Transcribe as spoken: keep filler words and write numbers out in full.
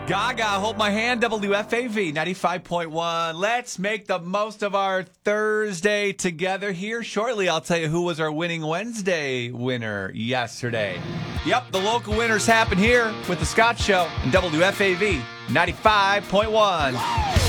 Gaga, Hold My Hand, W F A V ninety-five point one. Let's make the most of our Thursday together here. Shortly, I'll tell you who was our Winning Wednesday winner yesterday. Yep, the local winners happen here with the Scott Show and W F A V ninety-five point one.